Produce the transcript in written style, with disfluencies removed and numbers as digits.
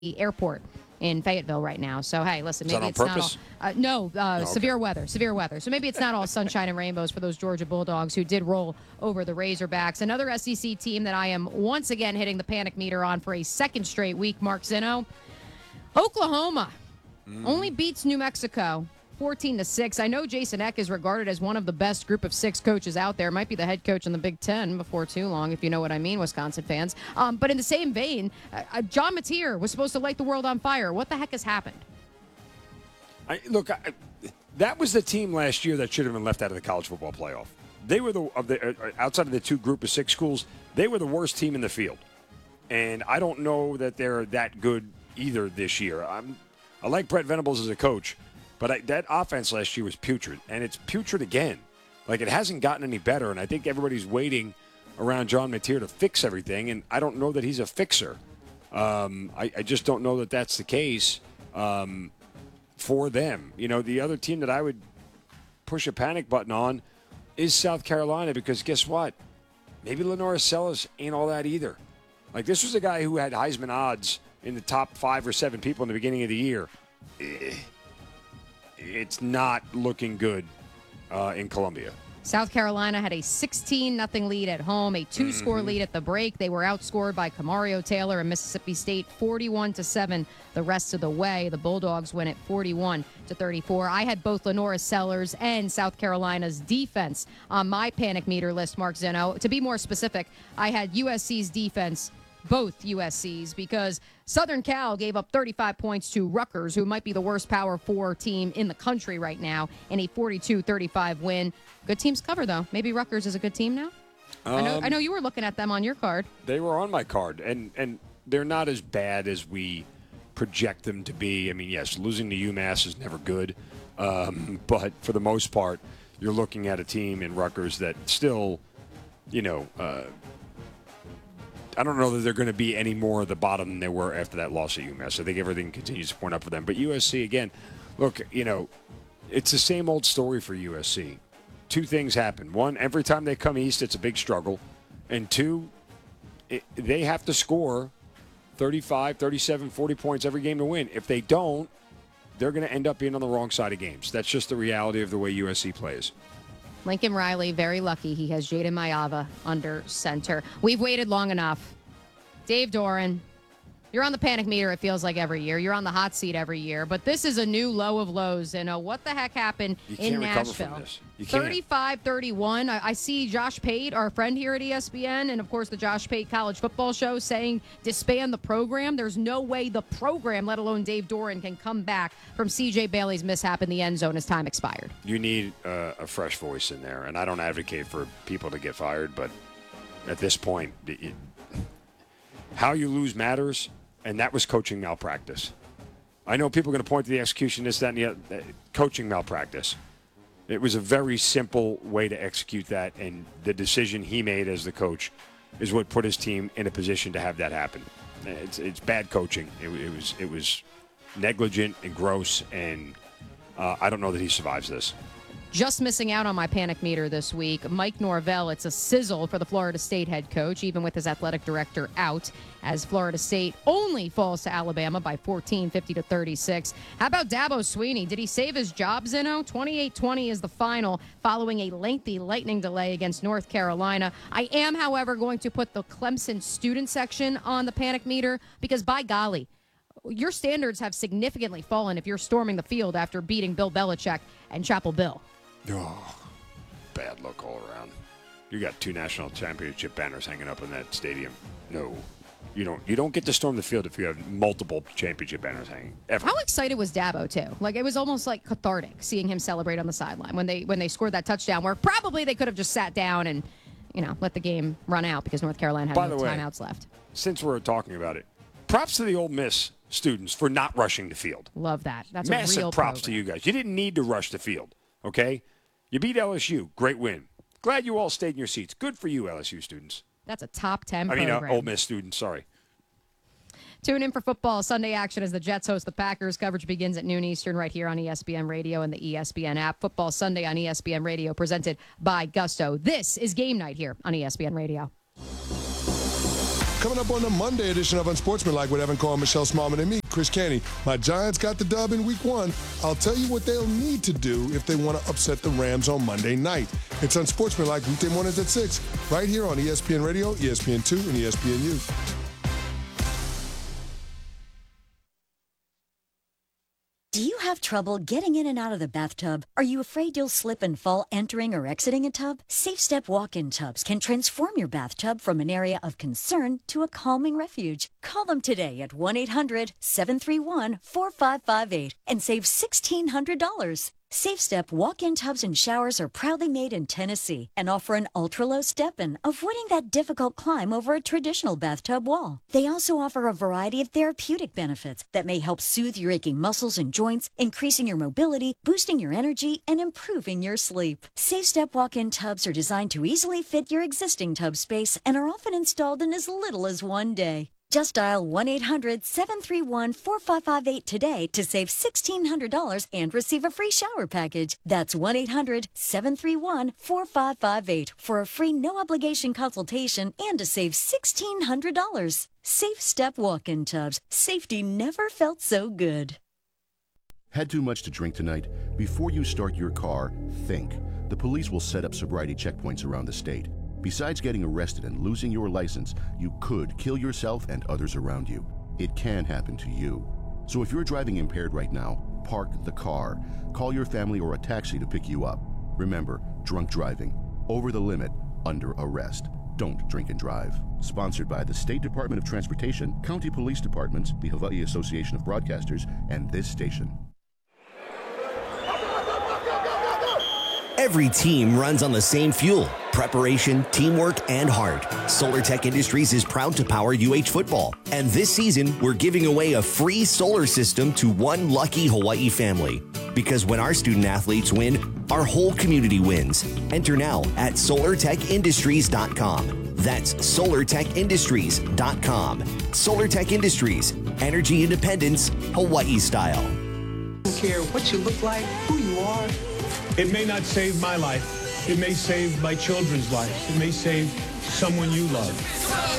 airport in Fayetteville right now. So, hey, listen, maybe it's purpose? not all... Okay. severe weather. So maybe it's not all sunshine and rainbows for those Georgia Bulldogs who did roll over the Razorbacks. Another SEC team that I am once again hitting the panic meter on for a second straight week, Mark Zinno. Oklahoma only beats New Mexico 14-6. I know Jason Eck is regarded as one of the best group of 6 coaches out there. Might be the head coach in the Big Ten before too long, if you know what I mean, Wisconsin fans. But in the same vein, John Mateer was supposed to light the world on fire. What the heck has happened? That was the team last year that should have been left out of the college football playoff. They were outside of the 2 group of 6 schools, they were the worst team in the field. And I don't know that they're that good either this year. I like Brett Venables as a coach, but that offense last year was putrid, and it's putrid again. Like, it hasn't gotten any better, and I think everybody's waiting around John Mateer to fix everything, and I don't know that he's a fixer. I just don't know that that's the case for them. You know, the other team that I would push a panic button on is South Carolina, because guess what? Maybe Lenora Sellers ain't all that either. Like, this was a guy who had Heisman odds in the top 5 or 7 people in the beginning of the year. It's not looking good in Columbia. South Carolina had a 16-0 lead at home, a 2-score lead at the break. They were outscored by Camario Taylor and Mississippi State 41-7 the rest of the way. The Bulldogs win at 41-34. I had both Lenora Sellers and South Carolina's defense on my panic meter list, Mark Zinno. To be more specific, I had USC's defense, both USC's, because Southern Cal gave up 35 points to Rutgers, who might be the worst Power 4 team in the country right now, in a 42-35 win. Good teams cover, though. Maybe Rutgers is a good team now? I know you were looking at them on your card. They were on my card, and they're not as bad as we project them to be. I mean, yes, losing to UMass is never good, but for the most part, you're looking at a team in Rutgers that still, I don't know that they're going to be any more at the bottom than they were after that loss at UMass. I think everything continues to point up for them. But USC, again, look, it's the same old story for USC. 2 things happen. 1, every time they come east, it's a big struggle. And 2, they have to score 35, 37, 40 points every game to win. If they don't, they're going to end up being on the wrong side of games. That's just the reality of the way USC plays. Lincoln Riley, very lucky. He has Jaden Mayava under center. We've waited long enough. Dave Doran, you're on the panic meter, it feels like, every year. You're on the hot seat every year. But this is a new low of lows. And what the heck happened in Nashville? 35-31. I see Josh Pate, our friend here at ESPN, and, of course, the Josh Pate College Football Show, saying disband the program. There's no way the program, let alone Dave Doran, can come back from C.J. Bailey's mishap in the end zone as time expired. You need a fresh voice in there. And I don't advocate for people to get fired, but at this point, how you lose matters. And that was coaching malpractice. I know people are going to point to the execution, this, that, and the other. Coaching malpractice. It was a very simple way to execute that, and the decision he made as the coach is what put his team in a position to have that happen. It's bad coaching. It was negligent and gross, and I don't know that he survives this. Just missing out on my panic meter this week, Mike Norvell. It's a sizzle for the Florida State head coach, even with his athletic director out, as Florida State only falls to Alabama by 14, 50-36. How about Dabo Swinney? Did he save his job, Zinno? 28-20 is the final, following a lengthy lightning delay against North Carolina. I am, however, going to put the Clemson student section on the panic meter, because by golly, your standards have significantly fallen if you're storming the field after beating Bill Belichick and Chapel Bill. Oh, bad luck all around. You got 2 national championship banners hanging up in that stadium. No, you don't. You don't get to storm the field if you have multiple championship banners hanging. Ever. How excited was Dabo too? Like, it was almost like cathartic seeing him celebrate on the sideline when they scored that touchdown, where probably they could have just sat down and let the game run out because North Carolina had no timeouts left. Since we're talking about it, props to the Ole Miss students for not rushing the field. Love that. That's massive a real props program. to you guys. You didn't need to rush the field. Okay? You beat LSU. Great win. Glad you all stayed in your seats. Good for you, LSU students. That's a top 10 program. Ole Miss students, sorry. Tune in for football Sunday action as the Jets host the Packers. Coverage begins at noon Eastern right here on ESPN Radio and the ESPN app. Football Sunday on ESPN Radio, presented by Gusto. This is Game Night here on ESPN Radio. Coming up on the Monday edition of Unsportsmanlike with Evan Carr, Michelle Smallman, and me, Chris Canty. My Giants got the dub in Week 1. I'll tell you what they'll need to do if they want to upset the Rams on Monday night. It's Unsportsmanlike weekday mornings at 6, right here on ESPN Radio, ESPN2, and ESPNU. Do you have trouble getting in and out of the bathtub? Are you afraid you'll slip and fall entering or exiting a tub? Safe Step walk-in tubs can transform your bathtub from an area of concern to a calming refuge. Call them today at 1-800-731-4558 and save $1,600. Safe Step walk-in tubs and showers are proudly made in Tennessee and offer an ultra-low step-in, avoiding that difficult climb over a traditional bathtub wall. They also offer a variety of therapeutic benefits that may help soothe your aching muscles and joints, increasing your mobility, boosting your energy, and improving your sleep. Safe Step walk-in tubs are designed to easily fit your existing tub space and are often installed in as little as one day. Just dial 1-800-731-4558 today to save $1,600 and receive a free shower package. That's 1-800-731-4558 for a free no-obligation consultation and to save $1,600. Safe Step walk-in tubs. Safety never felt so good. Had too much to drink tonight? Before you start your car, think. The police will set up sobriety checkpoints around the state. Besides getting arrested and losing your license, you could kill yourself and others around you. It can happen to you. So if you're driving impaired right now, park the car. Call your family or a taxi to pick you up. Remember, drunk driving, over the limit, under arrest. Don't drink and drive. Sponsored by the State Department of Transportation, County Police Departments, the Hawaii Association of Broadcasters, and this station. Every team runs on the same fuel, preparation, teamwork, and heart. SolarTech Industries is proud to power UH football. And this season, we're giving away a free solar system to one lucky Hawaii family. Because when our student athletes win, our whole community wins. Enter now at SolarTechIndustries.com. That's SolarTechIndustries.com. SolarTech Industries, energy independence, Hawaii style. I don't care what you look like, who you are. It may not save my life. It may save my children's lives. It may save someone you love.